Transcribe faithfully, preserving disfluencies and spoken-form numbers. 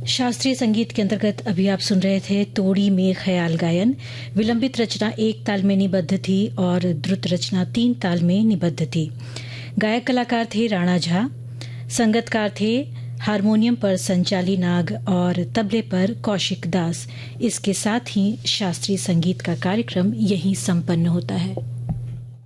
शास्त्रीय संगीत के अंतर्गत अभी आप सुन रहे थे तोड़ी में ख्याल गायन। विलंबित रचना एक ताल में निबद्ध थी और द्रुत रचना तीन ताल में निबद्ध थी। गायक कलाकार थे राणा झा, संगतकार थे हारमोनियम पर संचाली नाग और तबले पर कौशिक दास। इसके साथ ही शास्त्रीय संगीत का कार्यक्रम यहीं संपन्न होता है।